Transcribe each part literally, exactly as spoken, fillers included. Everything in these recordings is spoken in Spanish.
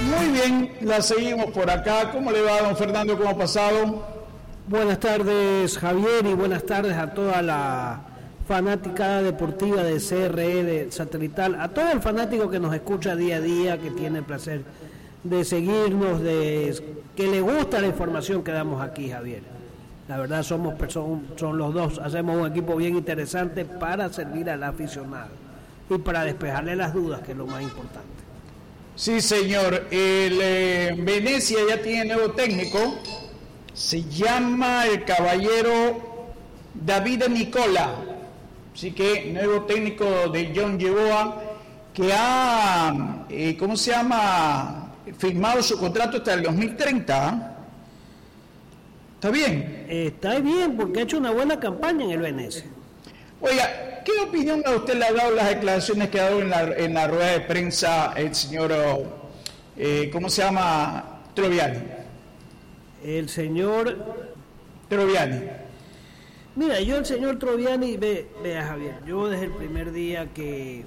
Muy bien, la seguimos por acá. ¿Cómo le va, don Fernando? ¿Cómo ha pasado? Buenas tardes, Javier, y buenas tardes a toda la fanaticada deportiva de C R E de Satelital, a todo el fanático que nos escucha día a día, que tiene el placer de seguirnos, de que le gusta la información que damos aquí, Javier. La verdad somos son, son los dos, hacemos un equipo bien interesante para servir al aficionado y para despejarle las dudas, que es lo más importante. Sí, señor. El eh, Venecia ya tiene nuevo técnico. Se llama el caballero David Nicola. Así que nuevo técnico de John Yeboah, que ha, eh, ¿cómo se llama? Firmado su contrato hasta el dos mil treinta. ¿Está bien? Está bien, porque ha hecho una buena campaña en el Venecia. Oiga, ¿qué opinión a usted le ha dado las declaraciones que ha dado en la, en la rueda de prensa el señor, eh, ¿cómo se llama? Troviani. El señor Troviani. Mira, yo el señor Troviani, ve, vea Javier, yo desde el primer día que,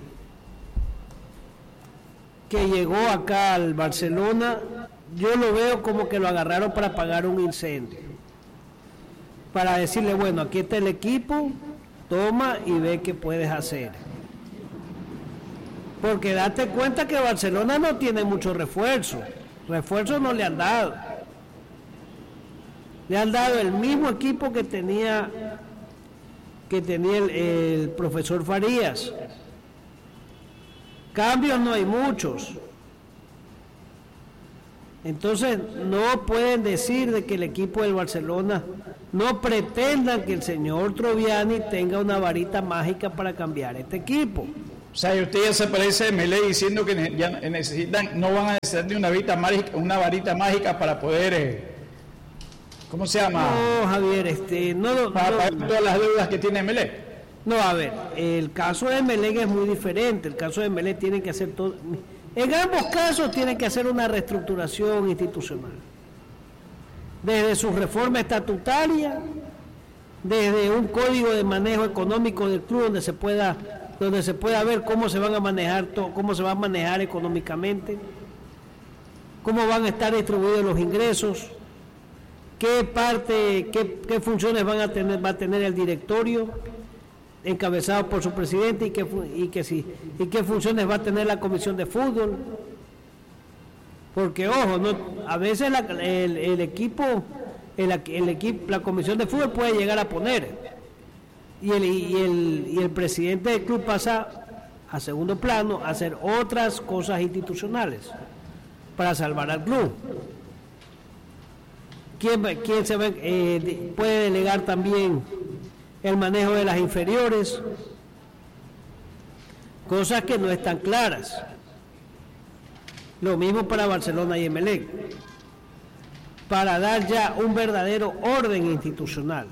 que llegó acá al Barcelona, yo lo veo como que lo agarraron para apagar un incendio. Para decirle, bueno, aquí está el equipo, toma y ve qué puedes hacer. Porque date cuenta que Barcelona no tiene mucho refuerzo. Refuerzos no le han dado. Le han dado el mismo equipo que tenía que tenía el, el profesor Farías. Cambios no hay muchos. Entonces no pueden decir de que el equipo del Barcelona, no pretendan que el señor Troviani tenga una varita mágica para cambiar este equipo. O sea, y usted ya se parece a Melé diciendo que ya necesitan, no van a necesitar una varita mágica, una varita mágica para poder, eh, ¿cómo se llama? No, Javier, este, no, para no, pagar todas las deudas que tiene Melé. No, a ver, el caso de Melé es muy diferente. El caso de Melé tiene que hacer todo. En ambos casos tienen que hacer una reestructuración institucional. Desde su reforma estatutaria, desde un código de manejo económico del club donde se pueda, donde se pueda ver cómo se van a manejar todo, cómo se va a manejar económicamente, cómo van a estar distribuidos los ingresos, qué parte, qué, qué funciones van a tener, va a tener el directorio encabezado por su presidente y qué y que sí y qué funciones va a tener la comisión de fútbol, porque ojo, no, a veces la, el, el equipo el, el equipo la comisión de fútbol puede llegar a poner y el y el y el presidente del club pasa a segundo plano a hacer otras cosas institucionales para salvar al club. ¿Quién, quién se ve, eh, puede delegar también el manejo de las inferiores? Cosas que no están claras. Lo mismo para Barcelona y Emelec, para dar ya un verdadero orden institucional.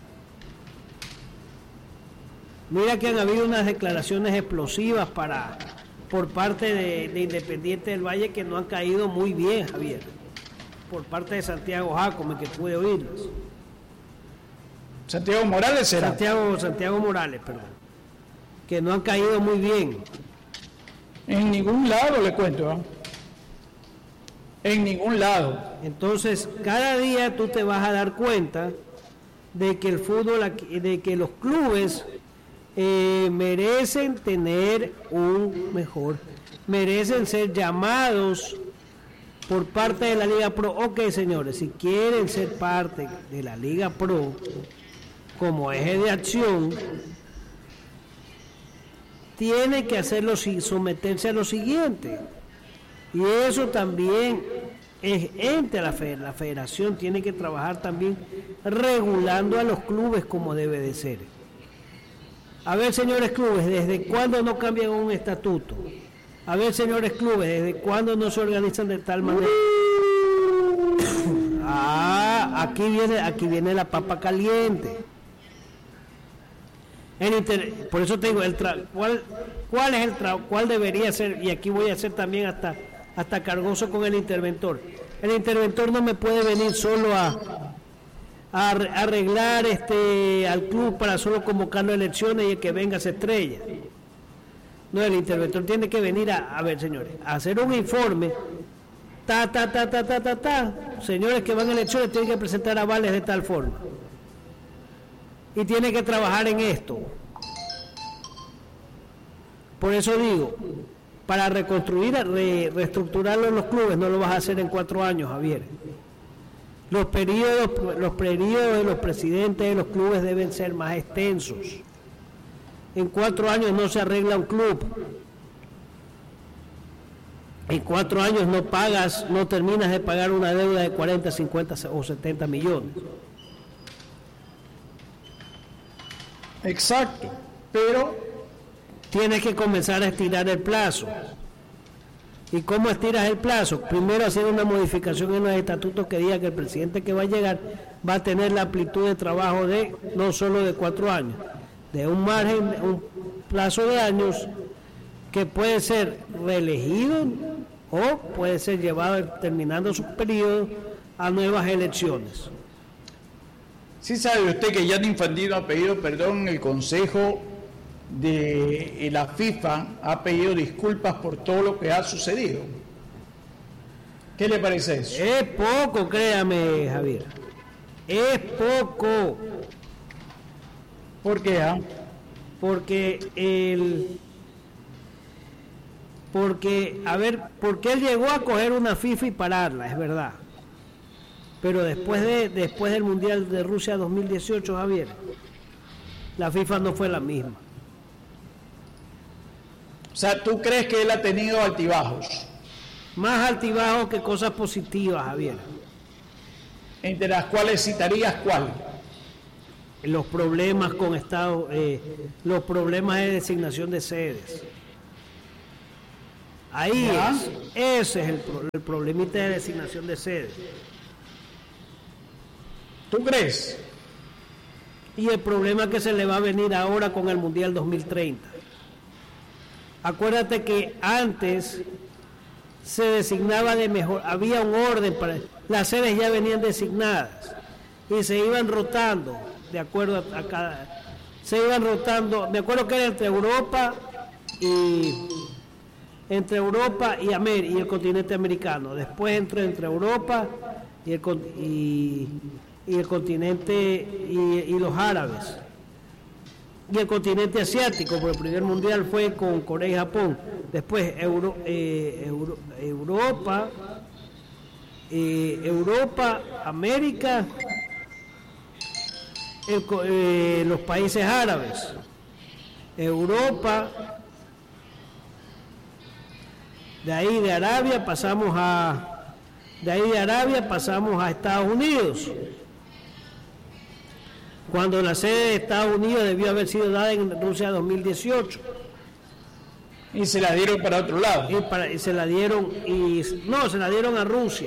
Mira que han habido unas declaraciones explosivas para por parte de, de Independiente del Valle que no han caído muy bien, Javier, por parte de Santiago Jacome, que pude oírlas. Santiago Morales será. Santiago, Santiago Morales, perdón. Que no han caído muy bien. En ningún lado, le cuento. ¿eh? En ningún lado. Entonces, cada día tú te vas a dar cuenta de que el fútbol, de que los clubes eh, merecen tener un mejor, merecen ser llamados por parte de la Liga Pro. Ok, señores, si quieren ser parte de la Liga Pro como eje de acción, tiene que hacerlo sin someterse a lo siguiente, y eso también es entre la federación. La federación tiene que trabajar también regulando a los clubes como debe de ser. A ver, señores clubes, ¿desde cuándo no cambian un estatuto? A ver, señores clubes, ¿desde cuándo no se organizan de tal manera? Ah, aquí viene, aquí viene la papa caliente. El inter, por eso te digo, el tra, ¿cuál, cuál es el tra, cuál debería ser? Y aquí voy a ser también hasta, hasta cargoso con el interventor. El interventor no me puede venir solo a, a arreglar este al club para solo convocarlo a elecciones y el que venga se estrella. No, el interventor tiene que venir a, a ver, señores, a hacer un informe Ta, ta, ta, ta, ta, ta, ta. Señores que van a elecciones tienen que presentar avales de tal forma. Y tienen que trabajar en esto. Por eso digo, para reconstruir, re, reestructurarlo en los clubes no lo vas a hacer en cuatro años, Javier. Los periodos, los periodos de los presidentes de los clubes deben ser más extensos. En cuatro años no se arregla un club. En cuatro años no pagas, no terminas de pagar una deuda de cuarenta, cincuenta o setenta millones. Exacto, pero tienes que comenzar a estirar el plazo. ¿Y cómo estiras el plazo? Primero hacer una modificación en los estatutos que diga que el presidente que va a llegar va a tener la amplitud de trabajo de no solo de cuatro años, de un margen, un plazo de años que puede ser reelegido o puede ser llevado terminando su periodo a nuevas elecciones. Sí sabe usted que Gianni Infantino ha pedido perdón, el Consejo de la FIFA ha pedido disculpas por todo lo que ha sucedido. ¿Qué le parece eso? Es poco, créame, Javier. Es poco. ¿Por qué? Ah? Porque el... Porque, a ver, porque él llegó a coger una FIFA y pararla, es verdad. Pero después de después del Mundial de Rusia dos mil dieciocho, Javier, la FIFA no fue la misma. O sea, ¿tú crees que él ha tenido altibajos? Más altibajos que cosas positivas, Javier. Entre las cuales citarías cuál? Los problemas con Estados, eh, los problemas de designación de sedes. Ahí ¿Ya? es, ese es el, el problemita de designación de sedes. ¿Tú crees? Y el problema que se le va a venir ahora con el Mundial dos mil treinta. Acuérdate que antes se designaba de mejor, había un orden para las sedes ya venían designadas y se iban rotando de acuerdo a, a cada, se iban rotando, me acuerdo que era entre Europa y entre Europa y América y el continente americano, después entró entre Europa y el y, y el continente y, y los árabes y el continente asiático, porque el primer mundial fue con Corea y Japón, después Euro, eh, Euro, Europa, eh, Europa, América, el, eh, los países árabes, Europa, de ahí de Arabia pasamos a, de ahí de Arabia pasamos a Estados Unidos. Cuando la sede de Estados Unidos debió haber sido dada en Rusia dos mil dieciocho. Y se la dieron para otro lado. Y, para, y se la dieron, y no, se la dieron a Rusia.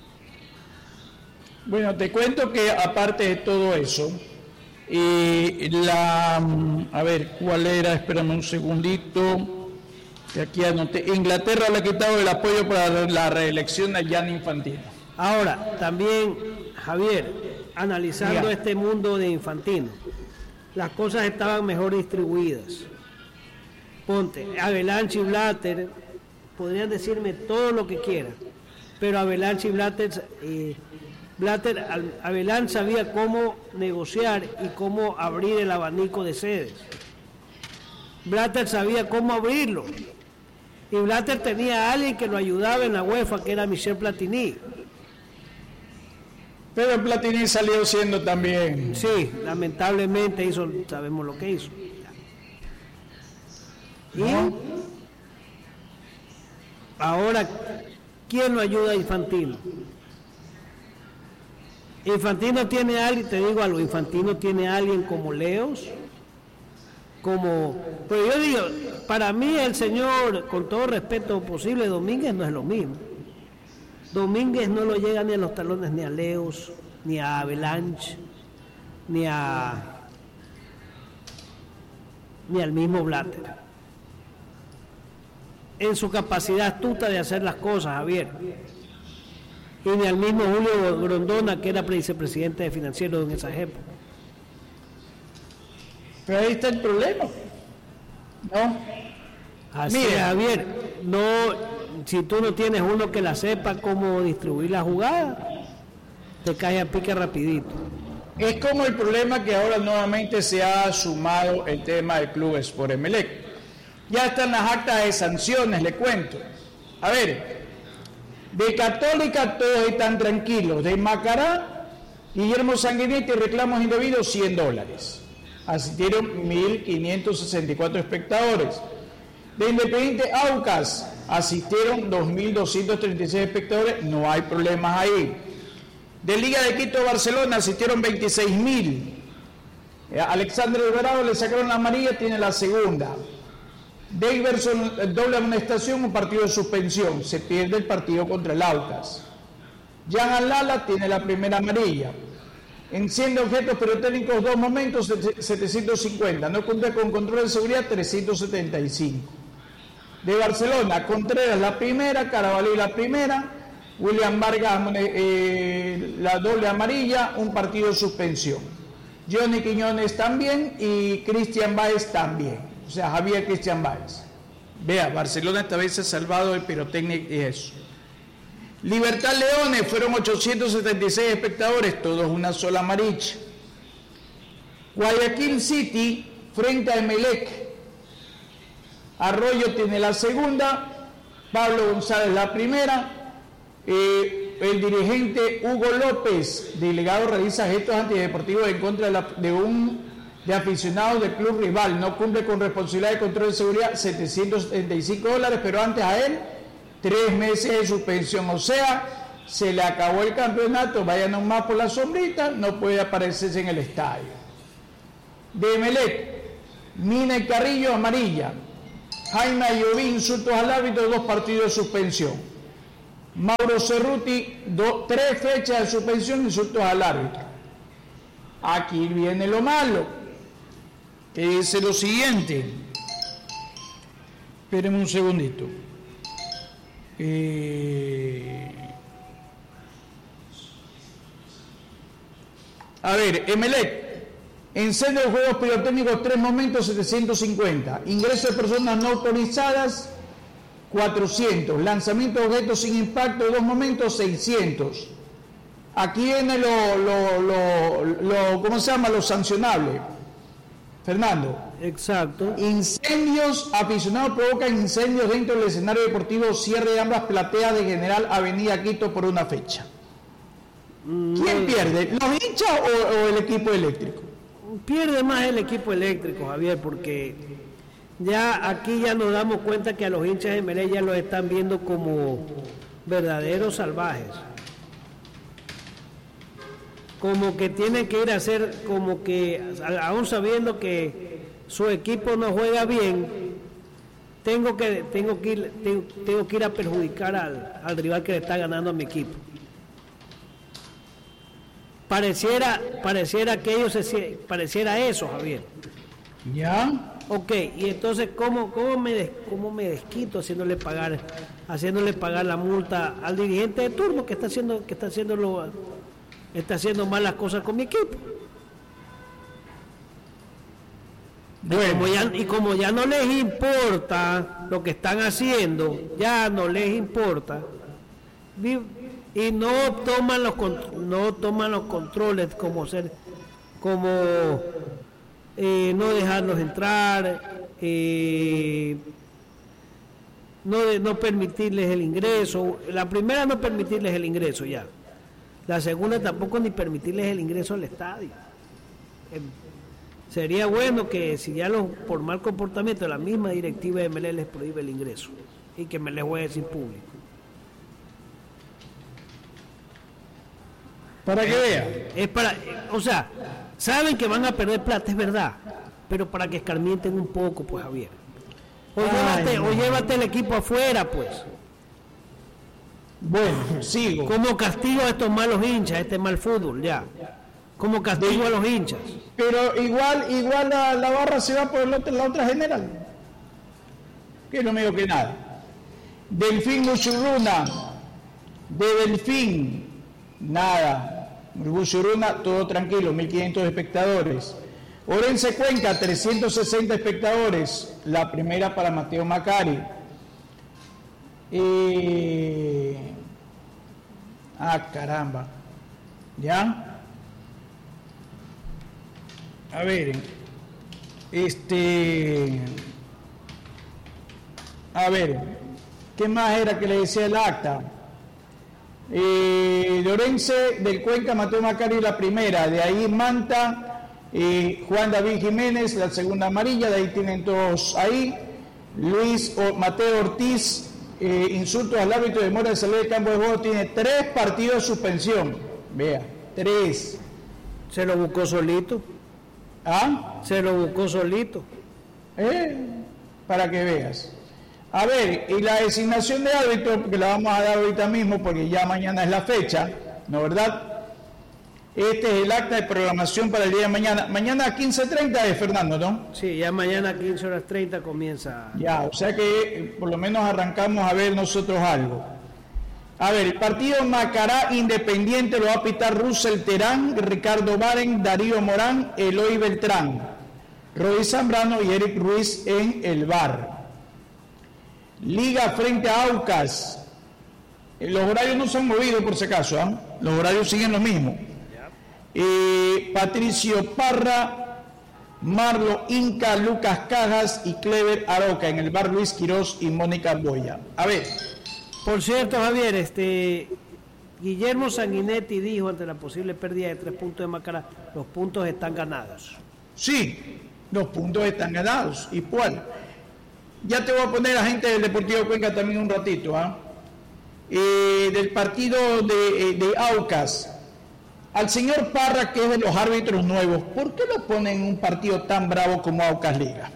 Bueno, te cuento que aparte de todo eso, eh, la, a ver, ¿cuál era? Espérame un segundito, que aquí anoté. Inglaterra le ha quitado el apoyo para la reelección de Gianni Infantino. Ahora, también, Javier, analizando Diga. este mundo de Infantino, las cosas estaban mejor distribuidas. Ponte, Avalanche y Blatter, podrían decirme todo lo que quieran, pero Avalanche y Blatter, eh, Blatter, Avalanche sabía cómo negociar y cómo abrir el abanico de sedes. Blatter sabía cómo abrirlo. Y Blatter tenía a alguien que lo ayudaba en la UEFA, que era Michel Platini. Pero Platini salió siendo también... Sí, lamentablemente hizo, sabemos lo que hizo. Y ¿no? Ahora, ¿quién lo ayuda a Infantino? Infantino tiene a alguien, te digo algo, Infantino tiene a alguien como Leos, como... Pero yo digo, para mí el señor, con todo respeto posible, Domínguez no es lo mismo. Domínguez no lo llega ni a los talones ni a Leos, ni a Avalanche, ni a ni al mismo Blatter. En su capacidad astuta de hacer las cosas, Javier. Y ni al mismo Julio Grondona, que era vicepresidente de Financiero en esa época. Pero ahí está el problema, ¿no? Así Mira. es, Javier, no, si tú no tienes uno que la sepa cómo distribuir la jugada, te cae a pique rapidito. Es como el problema que ahora nuevamente se ha sumado el tema del Club Sport Emelec. Ya están las actas de sanciones, le cuento. A ver, de Católica todos están tranquilos. De Macará, Guillermo Sanguinetti, reclamos indebidos, cien dólares. Asistieron mil quinientos sesenta y cuatro espectadores. De Independiente Aucas, asistieron dos mil doscientos treinta y seis espectadores, no hay problemas ahí. De Liga de Quito Barcelona asistieron veintiséis mil. Alexander Alvarado le sacaron la amarilla, tiene la segunda. De Iverson, doble amonestación, un partido de suspensión, se pierde el partido contra el Aucas. Jan Alala tiene la primera amarilla. Enciende objetos pirotécnicos, dos momentos, setecientos cincuenta. No cumple con control de seguridad, trescientos setenta y cinco. De Barcelona, Contreras la primera, Carabalí la primera, William Vargas eh, la doble amarilla, un partido de suspensión. Johnny Quiñones también y Cristian Báez también. O sea, Javier Cristian Báez. Vea, Barcelona esta vez se ha salvado el pirotécnico y eso. Libertad Leones, fueron ochocientos setenta y seis espectadores, todos una sola amarilla. Guayaquil City, frente a Emelec. Arroyo tiene la segunda, Pablo González la primera. Eh, el dirigente Hugo López, delegado, realiza gestos antideportivos en contra de, la, de un de aficionados del club rival, no cumple con responsabilidad de control de seguridad, setecientos setenta y cinco dólares, pero antes a él, tres meses de suspensión, o sea, se le acabó el campeonato, vaya nomás por la sombrita, no puede aparecerse en el estadio. De Emelec, Mina y Carrillo, amarilla. Jaime Ayoví, insultos al árbitro, dos partidos de suspensión. Mauro Cerruti, do, tres fechas de suspensión, insultos al árbitro. Aquí viene lo malo, que dice lo siguiente. Espérenme un segundito. Eh... A ver, Emelec. Incendio de juegos pirotécnicos, tres momentos, setecientos cincuenta. Ingreso de personas no autorizadas, cuatrocientos. Lanzamiento de objetos sin impacto, dos momentos, seiscientos. Aquí viene lo, lo, lo, lo, ¿cómo se llama? Lo sancionable. Fernando. Exacto. Incendios, aficionados provocan incendios dentro del escenario deportivo, cierre de ambas plateas de General Avenida Quito por una fecha. ¿Quién pierde? ¿Los hinchas o, o el equipo eléctrico? Pierde más el equipo eléctrico, Javier, porque ya aquí ya nos damos cuenta que a los hinchas de Emelec ya los están viendo como verdaderos salvajes. Como que tienen que ir a hacer, como que, aún sabiendo que su equipo no juega bien, tengo que, tengo que, ir, tengo, tengo que ir a perjudicar al, al rival que le está ganando a mi equipo. Pareciera, pareciera que ellos se, pareciera eso, Javier. ¿Ya? Ok, y entonces cómo, cómo me des, cómo me desquito haciéndole pagar, haciéndole pagar la multa al dirigente de turno que está haciendo, que está haciendo lo, está haciendo malas cosas con mi equipo. Bueno. Y, como ya, y como ya no les importa lo que están haciendo, ya no les importa. Y no toman los no toman los controles como ser como eh, no dejarlos entrar, eh, no de, no permitirles el ingreso. La primera, no permitirles el ingreso ya. La segunda, tampoco ni permitirles el ingreso al estadio. Eh, sería bueno que si ya los, por mal comportamiento, la misma directiva de Emelec les prohíbe el ingreso y que Emelec juegue sin público. Para que vean. Es para, o sea, saben que van a perder plata, es verdad, pero para que escarmienten un poco, pues, Javier. O, Ay, llévate, no. o llévate el equipo afuera, pues. Bueno, sigo. Como castigo a estos malos hinchas, este mal fútbol, ya. Como castigo de, a los hinchas. Pero igual, igual la, la barra se va por el otro, la otra general. Que no me digo que nada. Delfín Muchurruna. De Delfín, nada. Muchurruna, todo tranquilo, mil quinientos espectadores. Orense Cuenca, trescientos sesenta espectadores. La primera para Mateo Macari. Eh, ah, caramba. ¿Ya? A ver. Este... A ver. ¿Qué más era que le decía el acta? Eh, Lorense del Cuenca, Mateo Macario la primera, de ahí Manta, eh, Juan David Jiménez la segunda amarilla, de ahí tienen todos ahí. Luis o, Mateo Ortiz, eh, insultos al árbitro de Mora de Salud de Campo de Juego, tiene tres partidos de suspensión. Vea, tres. Se lo buscó solito. ¿Ah? Se lo buscó solito. ¿Eh? Para que veas. A ver, y la designación de árbitro, que la vamos a dar ahorita mismo porque ya mañana es la fecha, ¿no verdad? Este es el acta de programación para el día de mañana. Mañana a quince treinta es, Fernando, ¿no? Sí, ya mañana a quince horas treinta comienza. Ya, o sea que por lo menos arrancamos a ver nosotros algo. A ver, el partido Macará Independiente lo va a pitar Russell Terán, Ricardo Baren, Darío Morán, Eloy Beltrán, Roy Zambrano y Eric Ruiz en el V A R. Liga frente a Aucas. Los horarios no se han movido por si acaso, ¿eh? Los horarios siguen los mismos. Eh, Patricio Parra, Marlo Inca, Lucas Cajas y Clever Aroca en el bar Luis Quirós y Mónica Boya. A ver. Por cierto, Javier, este Guillermo Sanguinetti dijo ante la posible pérdida de tres puntos de Macará, los puntos están ganados. Sí, los puntos están ganados. ¿Y cuál? Ya te voy a poner a gente del Deportivo Cuenca también un ratito, ¿ah? ¿eh? Eh, del partido de, de Aucas. Al señor Parra, que es de los árbitros nuevos, ¿por qué lo ponen en un partido tan bravo como Aucas Liga?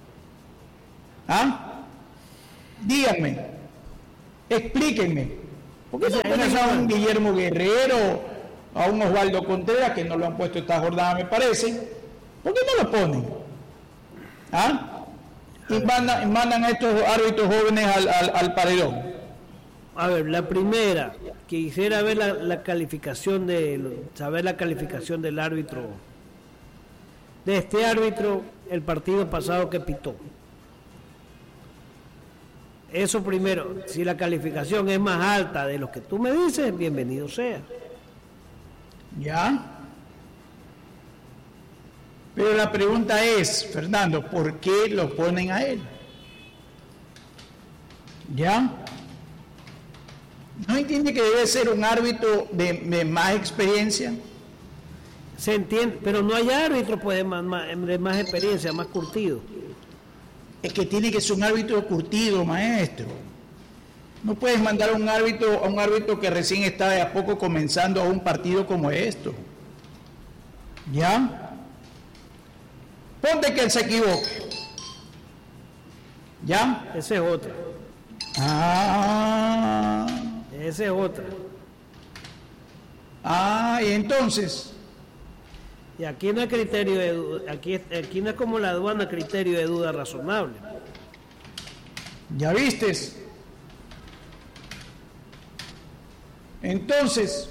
¿Ah? Díganme, explíquenme. ¿Por qué no ponen a un Guillermo Guerrero, a un Osvaldo Contreras, que no lo han puesto esta jornada, me parece? ¿Por qué no lo ponen? ¿Ah? Y mandan, mandan a estos árbitros jóvenes al, al, al paredón. A ver, la primera, quisiera ver la, la calificación de, saber la calificación del árbitro, de este árbitro, el partido pasado que pitó. Eso primero, si la calificación es más alta de lo que tú me dices, bienvenido sea. ¿Ya? Pero la pregunta es, Fernando, ¿por qué lo ponen a él? ¿Ya? ¿No entiende que debe ser un árbitro de, de más experiencia? Se entiende, pero no hay árbitro pues, de, más, de más experiencia, más curtido. Es que tiene que ser un árbitro curtido, maestro. No puedes mandar a un árbitro, a un árbitro que recién está de a poco comenzando a un partido como esto. ¿Ya? Ponte que él se equivoque. ¿Ya? Esa es otra. Ah. Esa es otra. Ah, y entonces. Y aquí no hay criterio de duda, aquí, aquí no es como la aduana criterio de duda razonable. ¿Ya vistes? Entonces,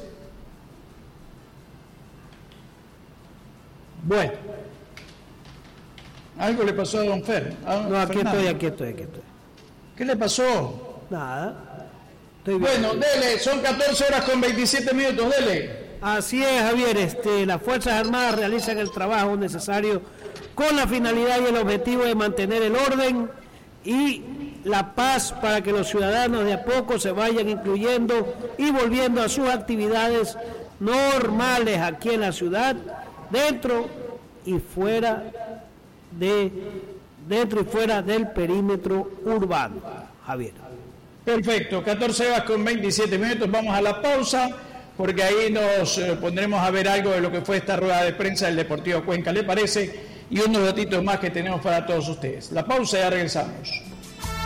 bueno, algo le pasó a don Fer. A don no, aquí Fernando. estoy, aquí estoy, aquí estoy. ¿Qué le pasó? Nada. Estoy Bueno, bien. Dele, son catorce horas con veintisiete minutos, dele. Así es, Javier, este, las Fuerzas Armadas realizan el trabajo necesario con la finalidad y el objetivo de mantener el orden y la paz para que los ciudadanos de a poco se vayan incluyendo y volviendo a sus actividades normales aquí en la ciudad, dentro y fuera de dentro y fuera del perímetro urbano, Javier. Perfecto, catorce horas con veintisiete minutos, vamos a la pausa, porque ahí nos eh, pondremos a ver algo de lo que fue esta rueda de prensa del Deportivo Cuenca, ¿le parece? Y unos ratitos más que tenemos para todos ustedes. La pausa y ya regresamos.